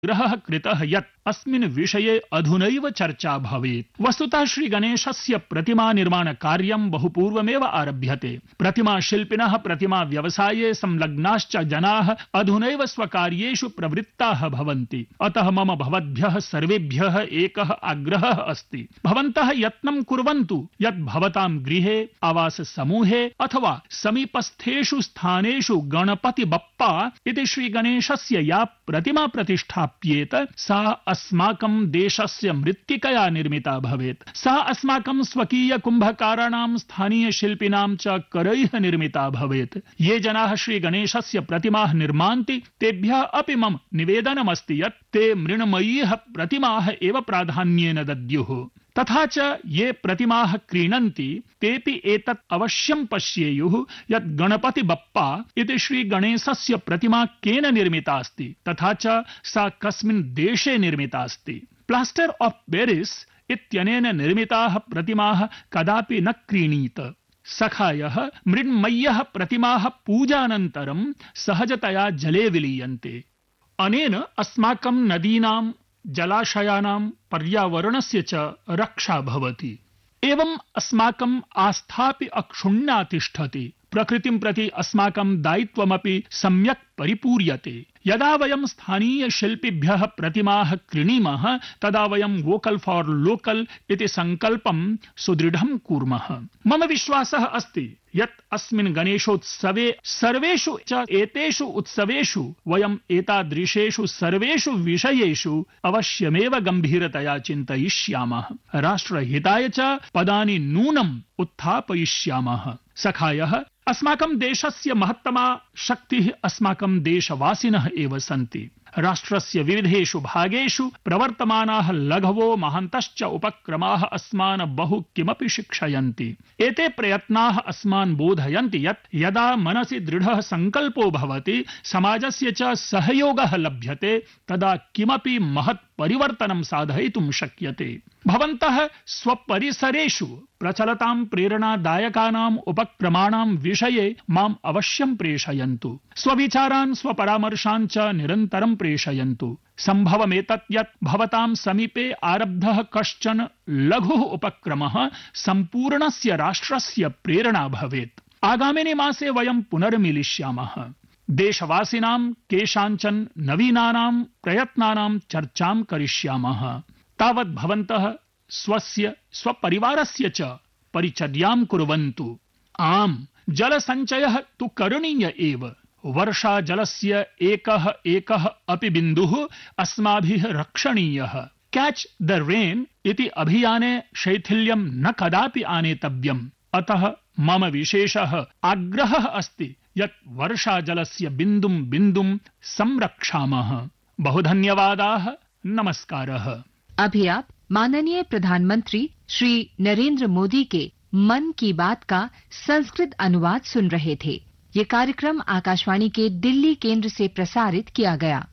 ग्रहः कृतः यत् अस्मिन् विषये अधुनैव चर्चा भवेत्। वस्तुतः श्री गणेशस्य प्रतिमा निर्माण कार्यं बहु पूर्वमेव आरभ्यते। प्रतिमा शिल्पिनः प्रतिमा व्यवसाये संलग्नाश्च जनाः अधुनैव स्वकार्येषु प्रवृत्ताः भवन्ति। अतः मम भवद्भ्यः सर्वेभ्यः एकः आग्रहः अस्ति। भवन्तः यत्नं कुर्वन्तु यत् भवतां गृहे, आवास समूहे अथवा समीपस्थेषु स्थानेषु गणपति बप्पा इति श्री गणेशस्य या प्रतिमा प्रतिष्ठाप्येत सा अस्माकं देशस्य मृत्तिकया निर्मिता भवेत्। सा अस्माकं स्वकीय कुम्भकाराणां, स्थानीय शिल्पिनां च करैः निर्मिता भवेत्। ये जनाः श्री गणेशस्य प्रतिमाः निर्मान्ति तेभ्यः अपि मम निवेदनमस्ति यत् ते मृण्मयीः प्रतिमाः एव प्राधान्येन दद्युः। तथा च ये प्रतिमाः क्रीणन्ति तेपि एतत् अवश्यं पश्येयुः यत् गणपति बप्पा इति श्री गणेशस्य प्रतिमा केन निर्मिता अस्ति तथा च सा कस्मिन् देशे निर्मिता अस्ति। प्लास्टर ऑफ पेरिस इत्यनेन निर्मिताः प्रतिमाः कदापि न क्रीणीत। सखायः मृण्मय्यः प्रतिमाः पूजानन्तरं सहजतया जले विलीयन्ते। अनेन अस्माकं नदीनां, जलाशयानां, पर्यावरणस्य च रक्षा भवति। एवं अस्माकं आस्थापि अक्षुण्णा तिष्ठति। प्रकृतिं प्रति अस्माकं दायित्वमपि सम्यक् परिपूर्यते। यदा वयं स्थानीय शिल्पिभ्यः प्रतिमाः क्रीणीमः तदा वयं वोकल फॉर लोकल इति संकल्पं सुदृढं कुर्मः। मम विश्वासः अस्ति यत् अस्मिन् गणेशोत्सवे सर्वेषु च एतेषु उत्सवेषु वयं एतादृशेषु सर्वेषु विषयेषु अवश्यमेव गम्भीरतया चिन्तयिष्यामः। राष्ट्रहिताय च पदानि नूनम् उत्थापयिष्यामः। सखायः, अस्माकं देशस्य महत्तमा शक्तिः अस्माकं देशवासिनः एव सन्ति। राष्ट्रस्य विविधेषु भागेषु प्रवर्तमानाः लघवो महान्तश्च उपक्रमाः अस्मान् बहु किमपि शिक्षयन्ति। एते प्रयत्नाः अस्मान् बोधयन्ति यत् यदा मनसि दृढः संकल्पो भवति, समाजस्य च सहयोगः लभ्यते, तदा किमपि महत् परिवर्तनं साधयितुं शक्यते। भवन्तः स्वपरिसरेषु प्रचलतां प्रेरणादायकानाम् उपक्रमाणां विषये माम् अवश्यं प्रेषयन्तु। स्वविचारान्, स्वपरामर्शान् च निरन्तरं प्रेषयन्तु। सम्भवमेतत् यत् भवतां समीपे आरब्धः कश्चन लघुः उपक्रमः सम्पूर्णस्य राष्ट्रस्य प्रेरणा भवेत्। आगामिनि मासे वयं पुनर्मिलिष्यामः। देशवासिनां केषाञ्चन नवीनानां प्रयत्नानां चर्चां करिष्यामः। तावत् भवन्तः स्वस्य, स्वपरिवारस्य च परिचर्यां कुर्वन्तु। आम्, जलसञ्चयः तु करणीय एव। वर्षा जलस्य एकः अपि बिन्दुः अस्माभिः रक्षणीयः। कैच द रेन इति अभियाने शैथिल्यं न कदापि आनेतव्यम्। अतः मम विशेषः आग्रहः अस्ति यत् वर्षा जलस्य बिन्दुं बिन्दुं संरक्षामः। बहु धन्यवादाः। नमस्कारः। अभी आप माननीय प्रधानमंत्री श्री नरेंद्र मोदी के मन की बात का संस्कृत अनुवाद सुन रहे थे। ये कार्यक्रम आकाशवाणी के दिल्ली केंद्र से प्रसारित किया गया।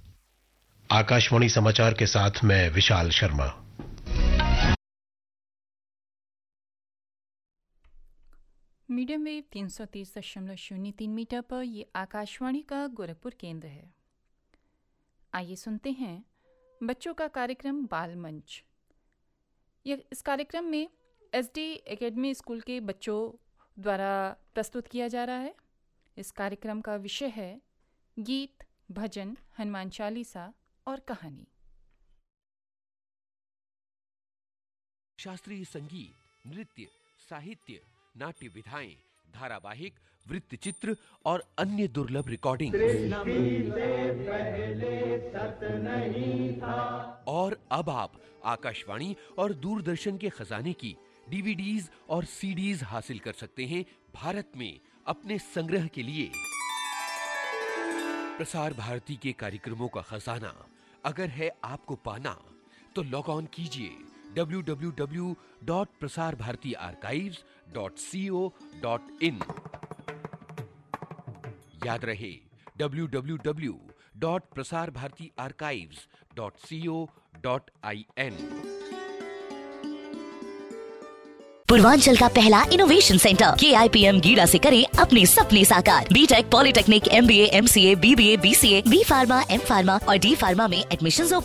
आकाशवाणी समाचार के साथ मैं Vishal Sharma. Medium wave 330.03 metre पर ये आकाशवाणी का गोरखपुर केंद्र है। आइए सुनते हैं बच्चों का कार्यक्रम बाल मंच। इस कार्यक्रम में SD एकेडमी स्कूल के बच्चों द्वारा प्रस्तुत किया जा रहा है। इस कार्यक्रम का विषय है गीत, भजन, हनुमान चालीसा और कहानी। शास्त्रीय संगीत, नृत्य, साहित्य, नाट्य विधाएं, धारावाहिक, वृत्तचित्र और अन्य दुर्लभ रिकॉर्डिंग। और अब आप आकाशवाणी और दूरदर्शन के खजाने की DVDs और CDs हासिल कर सकते हैं भारत में अपने संग्रह के लिए। प्रसार भारती के कार्यक्रमों का खजाना अगर है आपको पाना तो लॉग ऑन कीजिए www.prasarbharatiarchives.co.in। याद रहे www.prasarbharatiarchives.co.in। पूर्वांचल का पहला इनोवेशन सेंटर KIPM गीड़ा से करें अपने सपने साकार। BTech, polytechnic, MBA, MCA, BBA, BCA, B Pharma, M Pharma और D Pharma में एडमिशन्स ओपन।